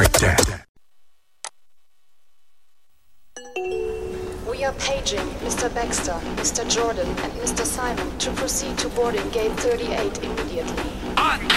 We are paging Mr. Baxter, Mr. Jordan, and Mr. Simon to proceed to boarding gate 38 immediately.